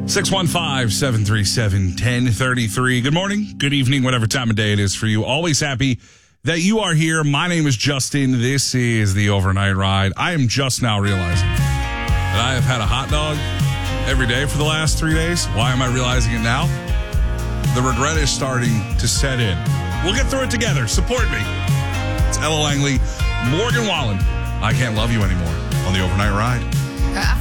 615-737-1033. Good morning, good evening, whatever time of day it is for you. Always happy that you are here. My name is Justin. This is the Overnight Ride. I am just now realizing that I have had a hot dog every day for the last 3 days. Why am I realizing it now? The regret is starting to set in. We'll get through it together. Support me. It's Ella Langley, Morgan Wallen. I Can't Love You Anymore on the Overnight Ride.